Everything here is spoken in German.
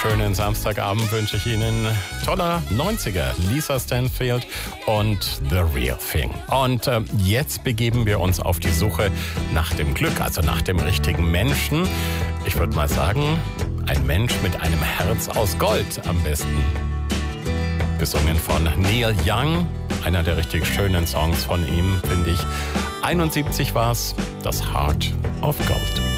schönen Samstagabend wünsche ich Ihnen. Toller 90er, Lisa Stanfield und The Real Thing. Und jetzt begeben wir uns auf die Suche nach dem Glück, also nach dem richtigen Menschen. Ich würde mal sagen, ein Mensch mit einem Herz aus Gold am besten. Gesungen von Neil Young, einer der richtig schönen Songs von ihm, finde ich. 71 war's, das Heart of Gold.